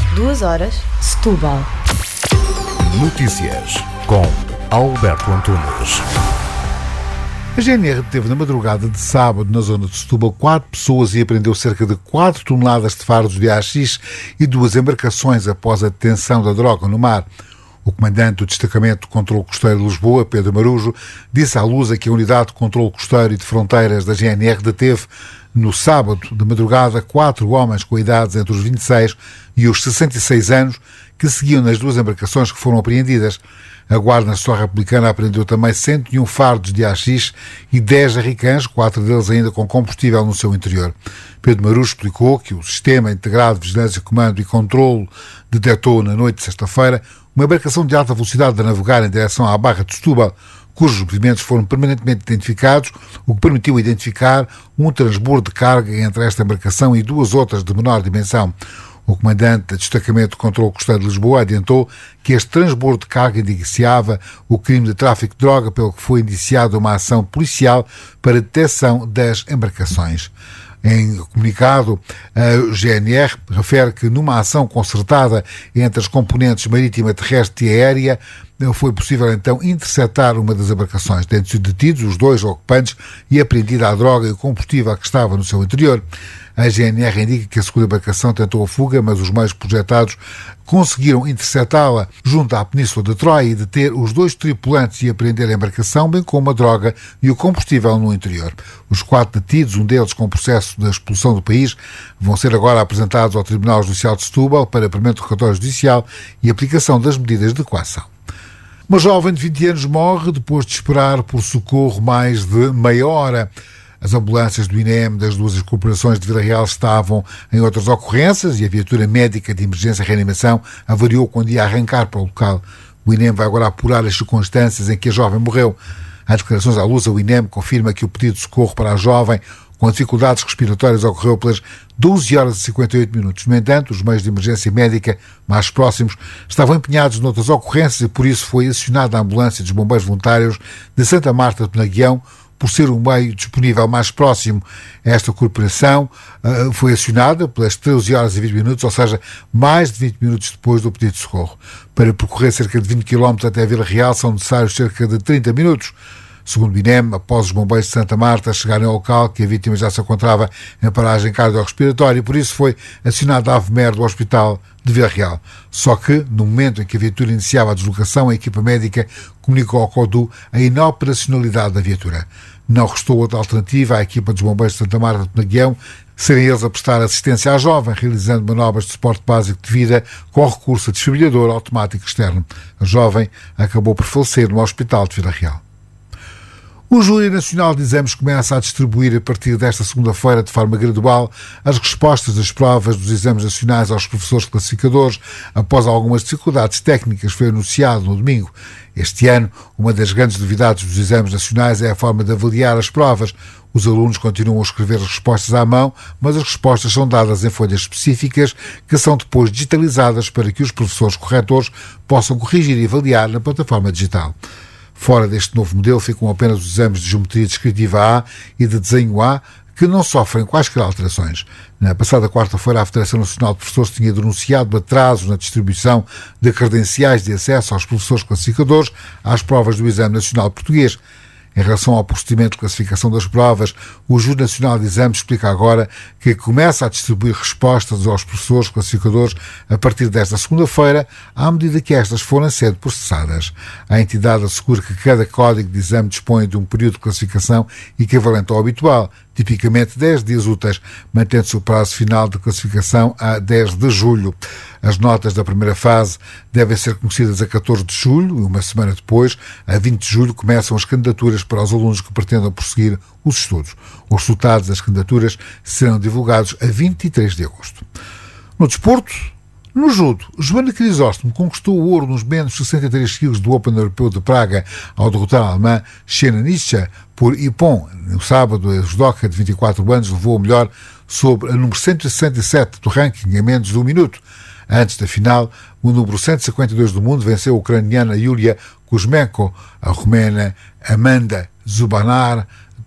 2 horas, Setúbal. Notícias com Alberto Antunes. A GNR deteve na madrugada de sábado, na zona de Setúbal, 4 pessoas e apreendeu cerca de 4 toneladas de fardos de haxixe e 2 embarcações após a detenção da droga no mar. O comandante do Destacamento de Controlo Costeiro de Lisboa, Pedro Marujo, disse à Lusa que a Unidade de Controlo Costeiro e de Fronteiras da GNR deteve, no sábado de madrugada, 4 homens com idades entre os 26 e os 66 anos que seguiam nas 2 embarcações que foram apreendidas. A Guarda Nacional Republicana apreendeu também 101 fardos de haxixe e 10 jerrycans, 4 deles ainda com combustível no seu interior. Pedro Marujo explicou que o Sistema Integrado de Vigilância, Comando e Controlo detectou na noite de sexta-feira uma embarcação de alta velocidade a navegar em direção à Barra de Setúbal, cujos movimentos foram permanentemente identificados, o que permitiu identificar um transbordo de carga entre esta embarcação e 2 outras de menor dimensão. O comandante do Destacamento de Controlo Costeiro de Lisboa adiantou que este transbordo de carga indiciava o crime de tráfico de droga, pelo que foi iniciada uma ação policial para a detecção das embarcações. Em comunicado, a GNR refere que numa ação concertada entre as componentes marítima, terrestre e aérea, foi possível então interceptar uma das embarcações. Tendo sido detidos os 2 ocupantes e apreendida a droga e o combustível que estava no seu interior. A GNR indica que a segunda embarcação tentou a fuga, mas os meios projetados conseguiram interceptá-la junto à Península de Troia e deter os 2 tripulantes e apreender a embarcação, bem como a droga e o combustível no interior. Os 4 detidos, um deles com processo de expulsão do país, vão ser agora apresentados ao Tribunal Judicial de Setúbal para apuramento do relatório judicial e aplicação das medidas de coação. Uma jovem de 20 anos morre depois de esperar por socorro mais de meia hora. As ambulâncias do INEM das 2 corporações de Vila Real estavam em outras ocorrências e a viatura médica de emergência e reanimação avariou quando ia arrancar para o local. O INEM vai agora apurar as circunstâncias em que a jovem morreu. Em declarações à Lusa, o INEM confirma que o pedido de socorro para a jovem com dificuldades respiratórias ocorreu pelas 12 horas e 58 minutos. No entanto, os meios de emergência médica mais próximos estavam empenhados noutras ocorrências e por isso foi acionada a ambulância dos bombeiros voluntários de Santa Marta de Penaguião, por ser um meio disponível mais próximo. Esta corporação foi acionada pelas 13 horas e 20 minutos, ou seja, mais de 20 minutos depois do pedido de socorro. Para percorrer cerca de 20 km até a Vila Real são necessários cerca de 30 minutos. Segundo o INEM, após os bombeiros de Santa Marta chegarem ao local, que a vítima já se encontrava em paragem cardiorrespiratória e por isso foi acionada a AVMER do Hospital de Vila Real. Só que, no momento em que a viatura iniciava a deslocação, a equipa médica comunicou ao CODU a inoperacionalidade da viatura. Não restou outra alternativa à equipa dos bombeiros de Santa Marta de Penaguião serem eles a prestar assistência à jovem, realizando manobras de suporte básico de vida com recurso a desfibrilador automático externo. A jovem acabou por falecer no Hospital de Vila Real. O Júri Nacional de Exames começa a distribuir a partir desta segunda-feira, de forma gradual, as respostas das provas dos exames nacionais aos professores classificadores, após algumas dificuldades técnicas, foi anunciado no domingo. Este ano, uma das grandes novidades dos exames nacionais é a forma de avaliar as provas. Os alunos continuam a escrever as respostas à mão, mas as respostas são dadas em folhas específicas, que são depois digitalizadas para que os professores corretores possam corrigir e avaliar na plataforma digital. Fora deste novo modelo ficam apenas os exames de Geometria Descritiva A e de Desenho A, que não sofrem quaisquer alterações. Na passada quarta-feira, a Federação Nacional de Professores tinha denunciado atrasos na distribuição de credenciais de acesso aos professores classificadores às provas do Exame Nacional Português. Em relação ao procedimento de classificação das provas, o Júri Nacional de Exames explica agora que começa a distribuir respostas aos professores classificadores a partir desta segunda-feira, à medida que estas forem sendo processadas. A entidade assegura que cada código de exame dispõe de um período de classificação equivalente ao habitual, tipicamente 10 dias úteis, mantendo-se o prazo final de classificação a 10 de julho. As notas da primeira fase devem ser conhecidas a 14 de julho e uma semana depois, a 20 de julho, começam as candidaturas para os alunos que pretendam prosseguir os estudos. Os resultados das candidaturas serão divulgados a 23 de agosto. No desporto, no judo, Joana Crisóstomo conquistou o ouro nos menos 63 kg do Open Europeu de Praga ao derrotar a alemã Xena Nischa por Ippon. No sábado, a judoca de 24 anos levou o melhor sobre a número 167 do ranking em menos de um minuto. Antes da final, o número 152 do mundo venceu a ucraniana Yulia Kuzmenko. A romena Amanda Zubanar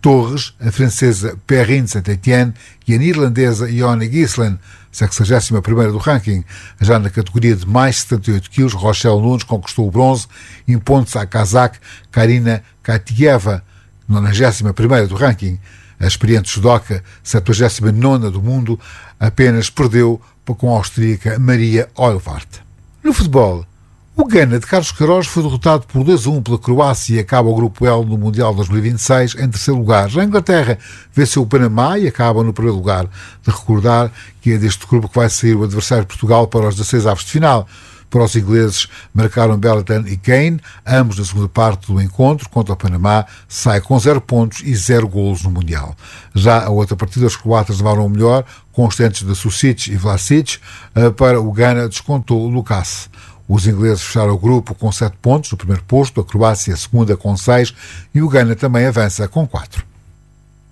Torres, a francesa Perrine Saint-Étienne e a neerlandesa Ione Gislen, 61ª do ranking. Já na categoria de mais 78 quilos, Rochelle Nunes conquistou o bronze, impondo-se à cazaque Karina Katieva, 91ª do ranking. A experiente judoca, 79ª do mundo, apenas perdeu com a austríaca Maria Oilvart. No futebol, o Ghana de Carlos Queiroz foi derrotado por 2-1 pela Croácia e acaba o Grupo L no Mundial 2026 em terceiro lugar. Já a Inglaterra venceu o Panamá e acaba no primeiro lugar. De recordar que é deste grupo que vai sair o adversário de Portugal para os 16 avos de final. Para os ingleses, marcaram Belleton e Kane, ambos na segunda parte do encontro, contra o Panamá, sai com 0 pontos e 0 golos no Mundial. Já a outra partida, os croatas levaram o melhor, constantes de Susic e Vlasic, para o Ghana descontou Lucas. Os ingleses fecharam o grupo com 7 pontos no primeiro posto, a Croácia a segunda com 6 e o Ghana também avança com 4.